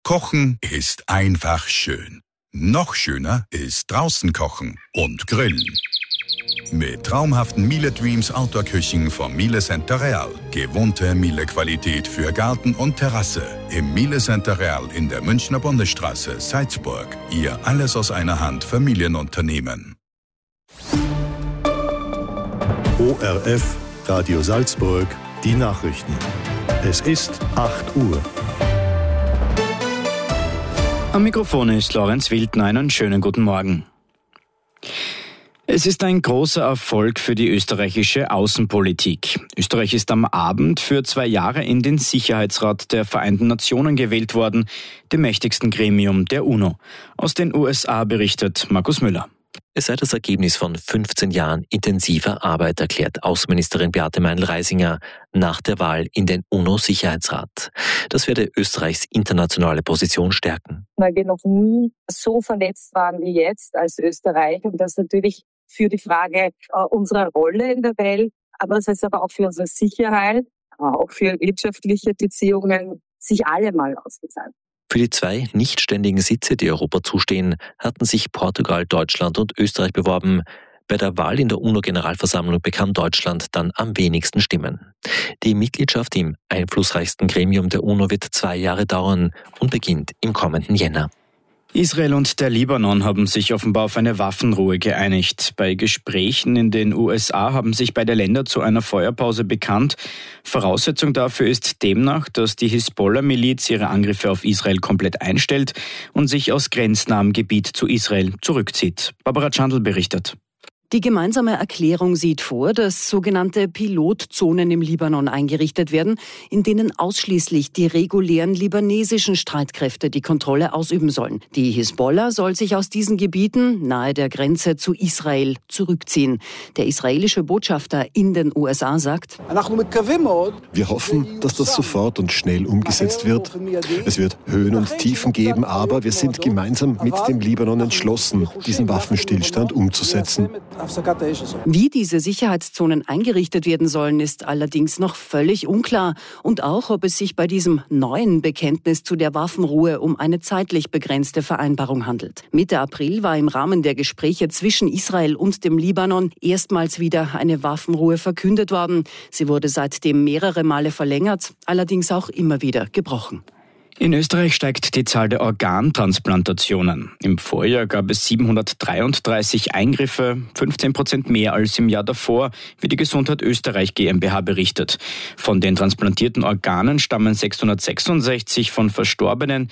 Kochen ist einfach schön. Noch schöner ist draußen kochen und grillen. Mit traumhaften Miele Dreams Outdoor-Küchen vom Miele Center Real. Gewohnte Miele-Qualität für Garten und Terrasse. Im Miele Center Real in der Münchner Bundesstraße, Salzburg. Ihr alles aus einer Hand Familienunternehmen. ORF Radio Salzburg, die Nachrichten. Es ist 8 Uhr. Am Mikrofon ist Lorenz Wildner. Einen schönen guten Morgen. Es ist ein großer Erfolg für die österreichische Außenpolitik. Österreich ist am Abend für 2 Jahre in den Sicherheitsrat der Vereinten Nationen gewählt worden, dem mächtigsten Gremium der UNO. Aus den USA berichtet Markus Müller. Es sei das Ergebnis von 15 Jahren intensiver Arbeit, erklärt Außenministerin Beate Meindl-Reisinger nach der Wahl in den UNO-Sicherheitsrat. Das werde Österreichs internationale Position stärken. Weil wir noch nie so vernetzt waren wie jetzt als Österreich und das natürlich für die Frage unserer Rolle in der Welt, aber das heißt aber auch für unsere Sicherheit, auch für wirtschaftliche Beziehungen, sich alle mal ausgezahlt. Für die 2 nicht ständigen Sitze, die Europa zustehen, hatten sich Portugal, Deutschland und Österreich beworben. Bei der Wahl in der UNO-Generalversammlung bekam Deutschland dann am wenigsten Stimmen. Die Mitgliedschaft im einflussreichsten Gremium der UNO wird 2 Jahre dauern und beginnt im kommenden Jänner. Israel und der Libanon haben sich offenbar auf eine Waffenruhe geeinigt. Bei Gesprächen in den USA haben sich beide Länder zu einer Feuerpause bekannt. Voraussetzung dafür ist demnach, dass die Hisbollah-Miliz ihre Angriffe auf Israel komplett einstellt und sich aus grenznahem Gebiet zu Israel zurückzieht. Barbara Chandl berichtet. Die gemeinsame Erklärung sieht vor, dass sogenannte Pilotzonen im Libanon eingerichtet werden, in denen ausschließlich die regulären libanesischen Streitkräfte die Kontrolle ausüben sollen. Die Hisbollah soll sich aus diesen Gebieten nahe der Grenze zu Israel zurückziehen. Der israelische Botschafter in den USA sagt: Wir hoffen, dass das sofort und schnell umgesetzt wird. Es wird Höhen und Tiefen geben, aber wir sind gemeinsam mit dem Libanon entschlossen, diesen Waffenstillstand umzusetzen. Wie diese Sicherheitszonen eingerichtet werden sollen, ist allerdings noch völlig unklar. Und auch, ob es sich bei diesem neuen Bekenntnis zu der Waffenruhe um eine zeitlich begrenzte Vereinbarung handelt. Mitte April war im Rahmen der Gespräche zwischen Israel und dem Libanon erstmals wieder eine Waffenruhe verkündet worden. Sie wurde seitdem mehrere Male verlängert, allerdings auch immer wieder gebrochen. In Österreich steigt die Zahl der Organtransplantationen. Im Vorjahr gab es 733 Eingriffe, 15% mehr als im Jahr davor, wie die Gesundheit Österreich GmbH berichtet. Von den transplantierten Organen stammen 666 von Verstorbenen,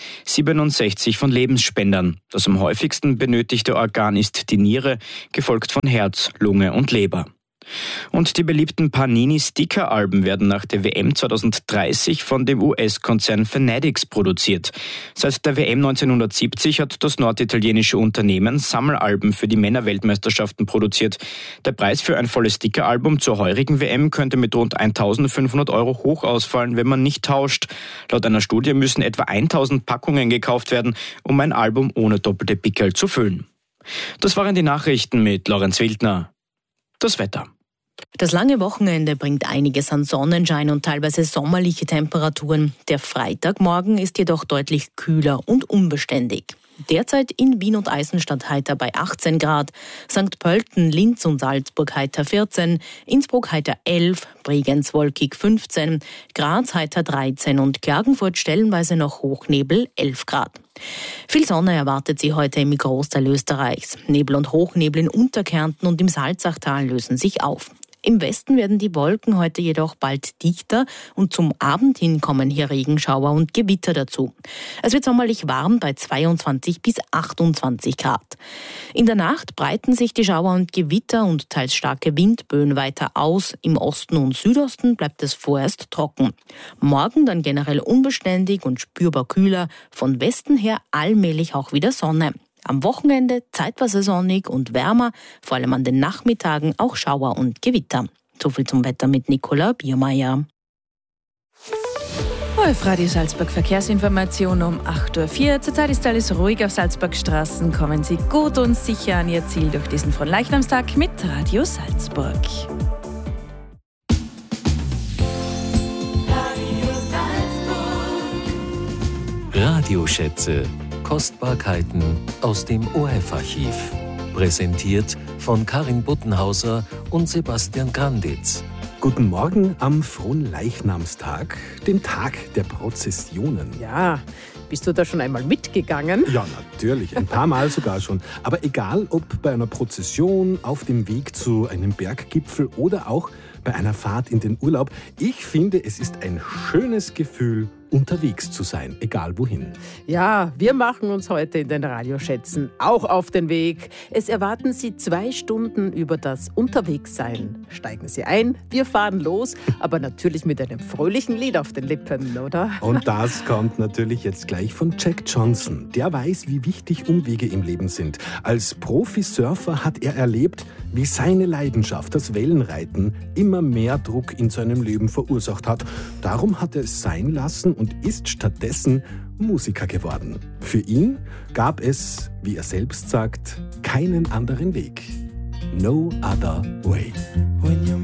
67 von Lebensspendern. Das am häufigsten benötigte Organ ist die Niere, gefolgt von Herz, Lunge und Leber. Und die beliebten Panini-Sticker-Alben werden nach der WM 2030 von dem US-Konzern Fanatics produziert. Seit der WM 1970 hat das norditalienische Unternehmen Sammelalben für die Männerweltmeisterschaften produziert. Der Preis für ein volles Sticker-Album zur heurigen WM könnte mit rund 1.500 € hoch ausfallen, wenn man nicht tauscht. Laut einer Studie müssen etwa 1.000 Packungen gekauft werden, um ein Album ohne doppelte Pickel zu füllen. Das waren die Nachrichten mit Lorenz Wildner. Das Wetter. Das lange Wochenende bringt einiges an Sonnenschein und teilweise sommerliche Temperaturen. Der Freitagmorgen ist jedoch deutlich kühler und unbeständig. Derzeit in Wien und Eisenstadt heiter bei 18 Grad, St. Pölten, Linz und Salzburg heiter 14, Innsbruck heiter 11, Bregenz wolkig 15, Graz heiter 13 und Klagenfurt stellenweise noch Hochnebel 11 Grad. Viel Sonne erwartet sie heute im Großteil Österreichs. Nebel und Hochnebel in Unterkärnten und im Salzachtal lösen sich auf. Im Westen werden die Wolken heute jedoch bald dichter und zum Abend hin kommen hier Regenschauer und Gewitter dazu. Es wird sommerlich warm bei 22 bis 28 Grad. In der Nacht breiten sich die Schauer und Gewitter und teils starke Windböen weiter aus. Im Osten und Südosten bleibt es vorerst trocken. Morgen dann generell unbeständig und spürbar kühler, von Westen her allmählich auch wieder Sonne. Am Wochenende zeitweise sonnig und wärmer, vor allem an den Nachmittagen auch Schauer und Gewitter. Soviel zum Wetter mit Nicola Biermeier. ORF Radio Salzburg Verkehrsinformation um 8.04 Uhr. Zurzeit ist alles ruhig auf Salzburgstraßen. Kommen Sie gut und sicher an Ihr Ziel durch diesen Fronleichnamstag mit Radio Salzburg. Radioschätze. Kostbarkeiten aus dem ORF-Archiv. Präsentiert von Karin Buttenhauser und Sebastian Granditz. Guten Morgen am Fronleichnamstag, dem Tag der Prozessionen. Ja, bist du da schon einmal mitgegangen? Ja, natürlich, ein paar Mal sogar schon. Aber egal, ob bei einer Prozession, auf dem Weg zu einem Berggipfel oder auch bei einer Fahrt in den Urlaub, ich finde, es ist ein schönes Gefühl, unterwegs zu sein, egal wohin. Ja, wir machen uns heute in den Radioschätzen auch auf den Weg. Es erwarten Sie 2 Stunden über das Unterwegssein. Steigen Sie ein, wir fahren los, aber natürlich mit einem fröhlichen Lied auf den Lippen, oder? Und das kommt natürlich jetzt gleich von Jack Johnson. Der weiß, wie wichtig Umwege im Leben sind. Als Profisurfer hat er erlebt, wie seine Leidenschaft, das Wellenreiten, immer mehr Druck in seinem Leben verursacht hat. Darum hat er es sein lassen und ist stattdessen Musiker geworden. Für ihn gab es, wie er selbst sagt, keinen anderen Weg. No other way.